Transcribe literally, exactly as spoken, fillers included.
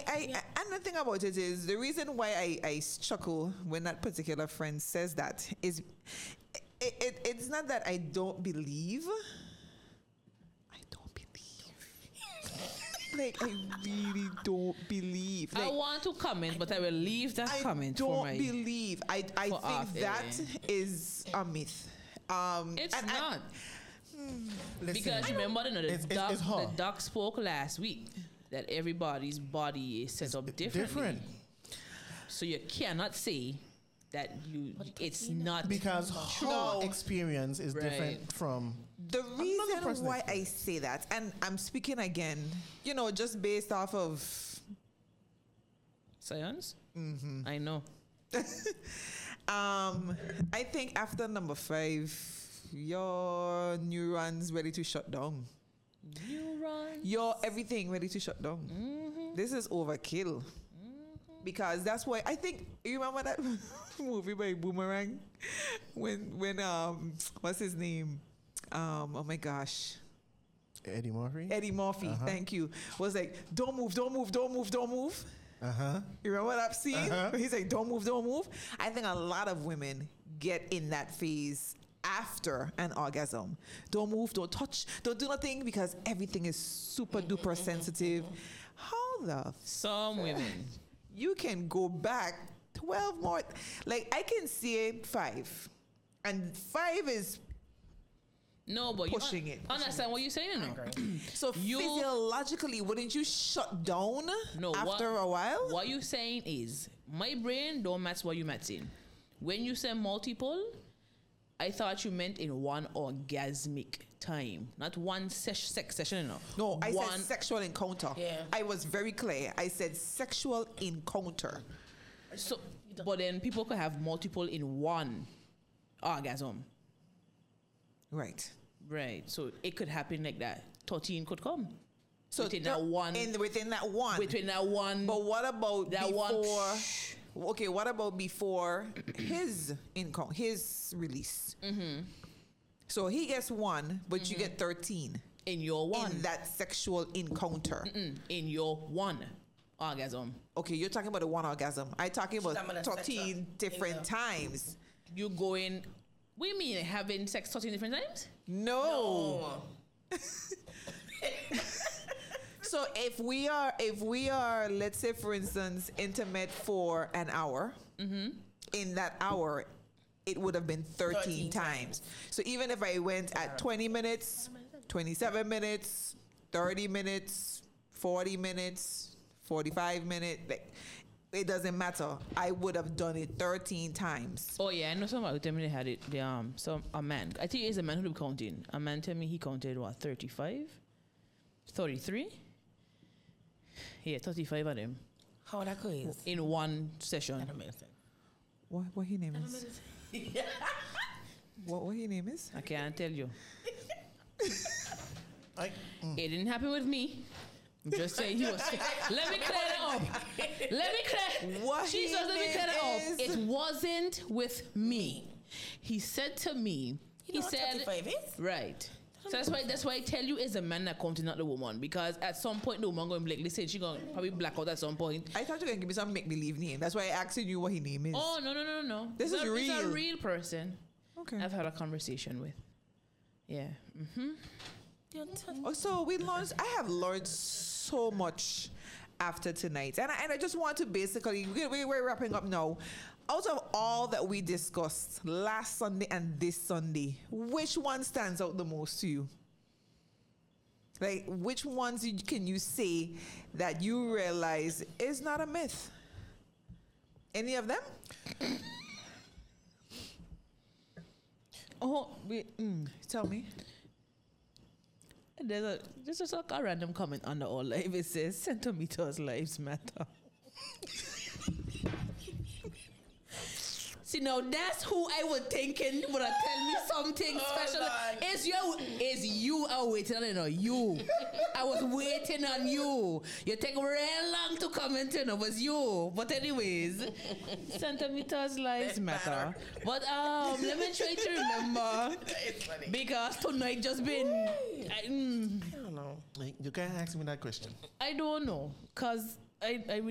I, I, and the thing about it is the reason why I, I chuckle when that particular friend says that is it, it, it's not that I don't believe. I don't believe. Like, I really don't believe. Like, I want to comment, but I will leave that I comment don't for my... believe. I, I for think off that air. is a myth. Um, It's and- and- not. Listen, Because remember, no, the, It's- it's- doc, it's her. the doc spoke last week that everybody's body is set up differently. different. So you cannot say that you it's not Because her No. experience is Right. different from The reason person's why I experience. say that, and I'm speaking again, you know, just based off of, science. Mm-hmm. I know. um, I think after number five, your neurons ready to shut down. Neurons. Your everything ready to shut down. Mm-hmm. This is overkill. Because that's why I think you remember that movie by Boomerang when when um what's his name um oh my gosh Eddie Murphy. Eddie Murphy, Uh-huh. thank you, was like, don't move, don't move, don't move, don't move. Uh huh. You remember that scene? Uh-huh. Where he's like, don't move, don't move. I think a lot of women get in that phase after an orgasm. Don't move, don't touch, don't do nothing because everything is super duper sensitive. How the Some women. you can go back twelve more, like I can see five, and five is No, but Pushing you it. un- understand what you're saying, you know? so You- physiologically, wouldn't you shut down No, after what, a while? What you saying is my brain don't match what you matching. When you say multiple, I thought you meant in one orgasmic time, not one sesh- sex session. You know. No, I one, said sexual encounter. Yeah. I was very clear. I said sexual encounter. So, but then people could have multiple in one orgasm, Right. right? So it could happen like that. Thirteen could come. So Within th- that one- in within that one. Between that one, But what about that before? one. Okay, what about before his income, his release? Mm-hmm. So he gets one, but you get thirteen in your one, in that sexual encounter. Mm, in your one orgasm, Okay, you're talking about the one orgasm. I'm talking about talking about the thirteen sexual different in the- times. you going. We mean having sex thirteen different times? No. Oh. So if we are, if we are, let's say for instance, intimate for an hour, in that hour, it would have been thirteen, thirteen times. So even if I went at twenty minutes, twenty-seven minutes, thirty minutes, forty minutes, forty-five minutes, like, it doesn't matter. I would have done it thirteen times. Oh yeah, I know somebody tell me they had it. The um, some a man. I think it's a man who counting. A man tell me he counted what thirty-five, thirty-three. Yeah, thirty-five of them How that is? in one session. What what his name is? What what his name is? I can't tell you. I, mm. It didn't happen with me. I'm just saying he was. Let me clear it up. Let me clear. What Jesus, his let me clear name it is? up. It wasn't with me. He said to me. You He know what said. thirty-five is? Right. So that's why that's why I tell you it's a man that counting, not the woman. Because at some point the woman going to be like, listen, she going to probably black out at some point. I thought you were gonna give me some make believe name. That's why I asked you what his name is. Oh no no no no no. This It's is a, It's a real. real person. Okay. I've had a conversation with. Yeah. Mm-hmm. Oh, so we learned. I have learned so much after tonight, and I, and I just want to basically we, we, we're wrapping up now. Out of all that we discussed last Sunday and this Sunday, which one stands out the most to you? Like, which ones you, can you say that you realize is not a myth? Any of them? Oh, wait, mm. Tell me. There's a there's just like a random comment under all live. It says centimeters lives matter. See now that's who I was thinking would have tell me something special. Lord. It's you it's you I was waiting on you know, you. I was waiting on you. You take real long to comment in, it was you. But anyways, centimeters lives matter. But um let me try to remember It's funny. because tonight just been I, mm, I don't know. Like, you can't ask me that question. I don't know, cause I, I